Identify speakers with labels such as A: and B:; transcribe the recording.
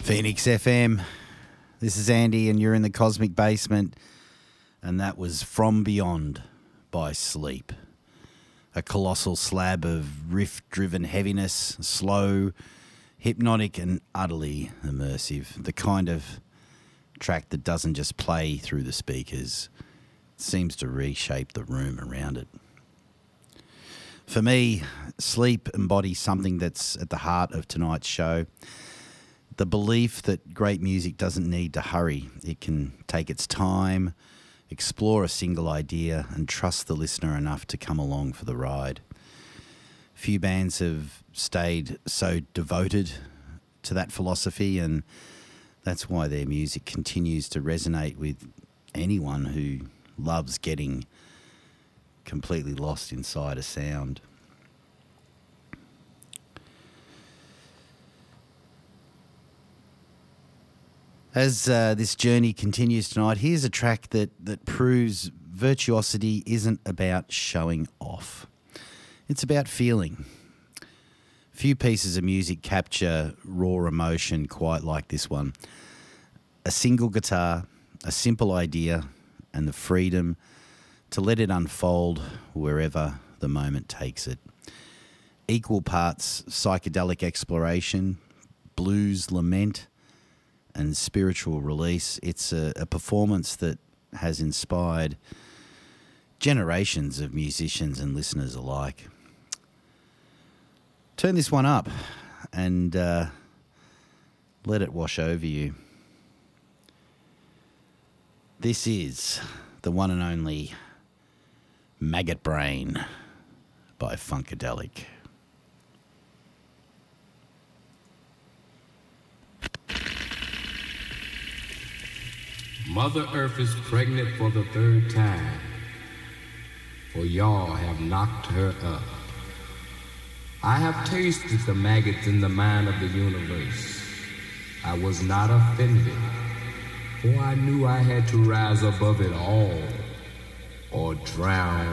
A: Phoenix FM. This is Andy, and you're in the Cosmic Basement. And that was From Beyond by Sleep. A colossal slab of riff-driven heaviness, slow, hypnotic, and utterly immersive. The kind of track that doesn't just play through the speakers, it seems to reshape the room around it. For me, Sleep embodies something that's at the heart of tonight's show. The belief that great music doesn't need to hurry. It can take its time, explore a single idea, and trust the listener enough to come along for the ride. Few bands have stayed so devoted to that philosophy, and that's why their music continues to resonate with anyone who loves getting completely lost inside a sound. As this journey continues tonight, here's a track that proves virtuosity isn't about showing off. It's about feeling. Few pieces of music capture raw emotion quite like this one. A single guitar, a simple idea, and the freedom to let it unfold wherever the moment takes it. Equal parts psychedelic exploration, blues lament, and spiritual release. It's a performance that has inspired generations of musicians and listeners alike. Turn this one up and let it wash over you. This is the one and only Maggot Brain by Funkadelic.
B: Mother Earth is pregnant for the third time, for y'all have knocked her up. I have tasted the maggots in the mind of the universe. I was not offended, for I knew I had to rise above it all or drown